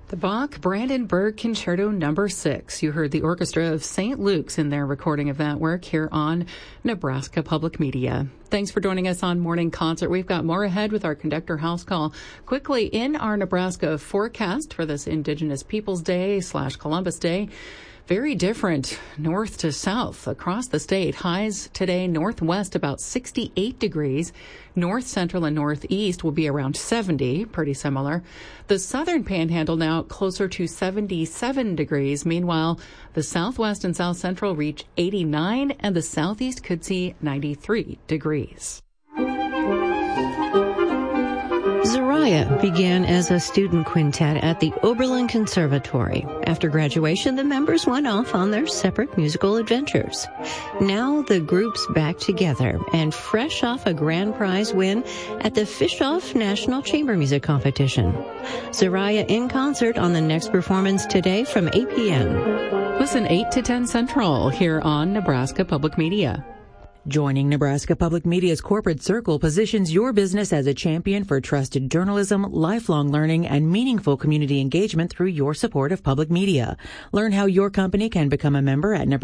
The Bach Brandenburg Concerto No. 6. You heard the Orchestra of St. Luke's in their recording of that work here on Nebraska Public Media. Thanks for joining us on Morning Concert. We've got more ahead with our Conductor House Call. Quickly, in our Nebraska forecast for this Indigenous Peoples Day / Columbus Day, very different north to south across the state. Highs today northwest about 68 degrees. North central and northeast will be around 70, pretty similar. The southern panhandle now closer to 77 degrees. Meanwhile, the southwest and south central reach 89 and the southeast could see 93 degrees. Zariah began as a student quintet at the Oberlin Conservatory. After graduation, the members went off on their separate musical adventures. Now the group's back together and fresh off a grand prize win at the Fischoff National Chamber Music Competition. Zariah in concert on the next performance today from 8 p.m. Listen 8 to 10 Central here on Nebraska Public Media. Joining Nebraska Public Media's Corporate Circle positions your business as a champion for trusted journalism, lifelong learning, and meaningful community engagement through your support of public media. Learn how your company can become a member at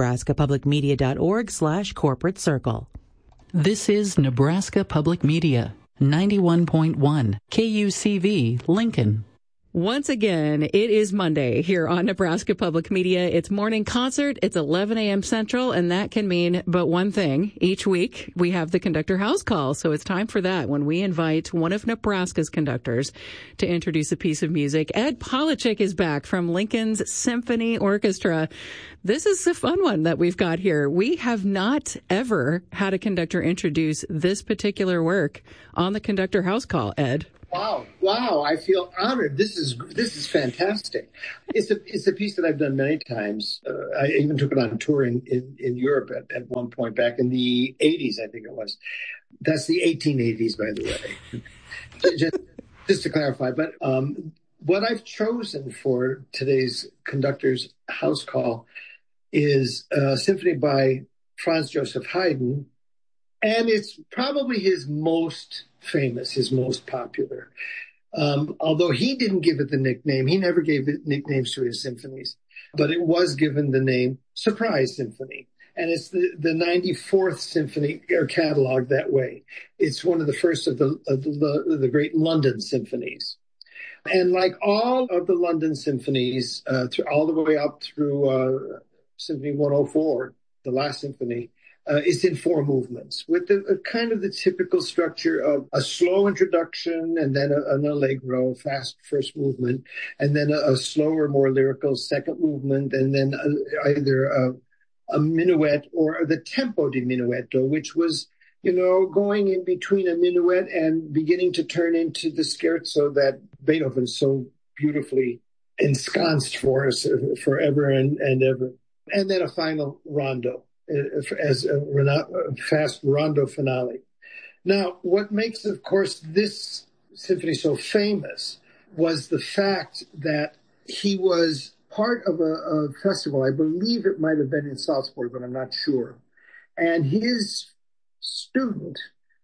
nebraskapublicmedia.org/corporate circle. This is Nebraska Public Media, 91.1 KUCV, Lincoln. Once again, it is Monday here on Nebraska Public Media. It's Morning Concert. It's 11 a.m. Central, and that can mean but one thing. Each week, we have the Conductor House Call, so it's time for that when we invite one of Nebraska's conductors to introduce a piece of music. Ed Polachek is back from Lincoln's Symphony Orchestra. This is a fun one that we've got here. We have not ever had a conductor introduce this particular work on the Conductor House Call, Ed. Wow! I feel honored. This is fantastic. It's a piece that I've done many times. I even took it on tour in Europe at one point back in the 80s, I think it was. That's the 1880s, by the way. just to clarify. But what I've chosen for today's Conductor's House Call is a symphony by Franz Joseph Haydn, and it's probably his most famous, his most popular. Although he didn't give it the nickname, he never gave it nicknames to his symphonies, but it was given the name Surprise Symphony. And it's the 94th symphony or catalog that way. It's one of the first of the great London symphonies. And like all of the London symphonies, all the way up through Symphony 104, the last symphony, it's in 4 movements with the kind of the typical structure of a slow introduction and then an allegro, fast first movement, and then a slower, more lyrical second movement, and then either a minuet or the tempo di minuetto, which was, going in between a minuet and beginning to turn into the scherzo that Beethoven so beautifully ensconced for us forever and ever. And then a final rondo as a fast rondo finale. Now, what makes, of course, this symphony so famous was the fact that he was part of a festival. I believe it might have been in Salzburg, but I'm not sure. And his student,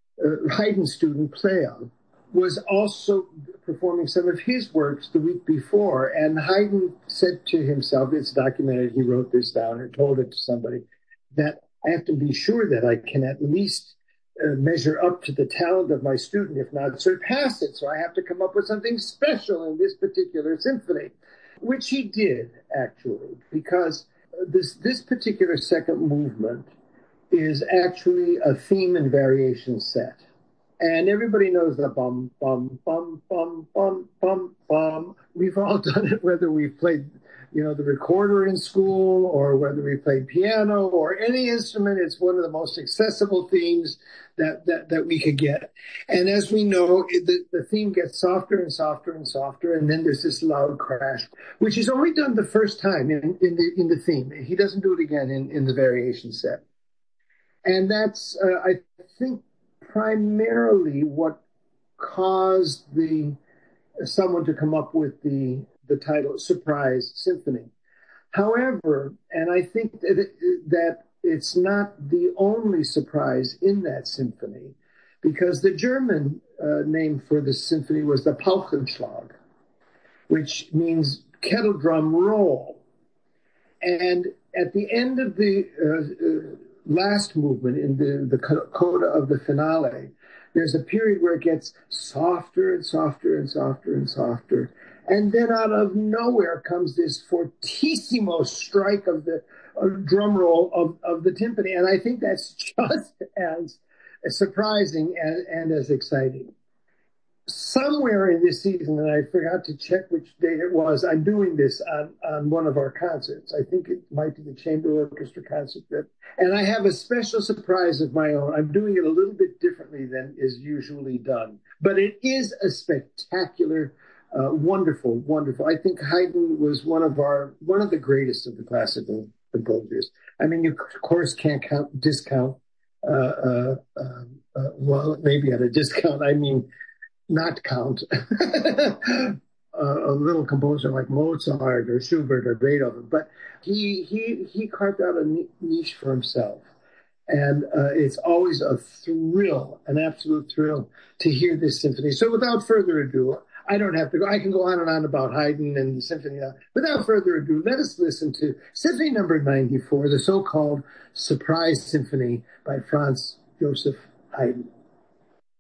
Haydn's student, Plea, was also performing some of his works the week before. And Haydn said to himself, it's documented, he wrote this down and told it to somebody, that I have to be sure that I can at least measure up to the talent of my student, if not surpass it. So I have to come up with something special in this particular symphony, which he did, actually, because this particular second movement is actually a theme and variation set. And everybody knows the bum, bum, bum, bum, bum, bum, bum. We've all done it, whether we've played the recorder in school or whether we played piano or any instrument. It's one of the most accessible themes that we could get. And as we know, the theme gets softer and softer and softer, and then there's this loud crash, which is only done the first time in the theme. He doesn't do it again in the variation set. And that's, I think, primarily what caused someone to come up with the title Surprise Symphony. However, and I think that it's not the only surprise in that symphony, because the German name for the symphony was the Paukenschlag, which means kettle drum roll. And at the end of the last movement in the coda of the finale, there's a period where it gets softer and softer and softer and softer. And then out of nowhere comes this fortissimo strike of the drum roll of the timpani. And I think that's just as surprising and as exciting. Somewhere in this season, and I forgot to check which date it was, I'm doing this on one of our concerts. I think it might be the Chamber Orchestra concert. And I have a special surprise of my own. I'm doing it a little bit differently than is usually done. But it is a spectacular, wonderful, wonderful. I think Haydn was one of the greatest of the classical composers. I mean, you, of course, can't discount, well, maybe at a discount, I mean, not count a little composer like Mozart or Schubert or Beethoven, but he carved out a niche for himself. And it's always a thrill, an absolute thrill to hear this symphony. So without further ado, I don't have to go. I can go on and on about Haydn and the symphony. Without further ado, let us listen to Symphony number 94, the so-called Surprise Symphony by Franz Joseph Haydn.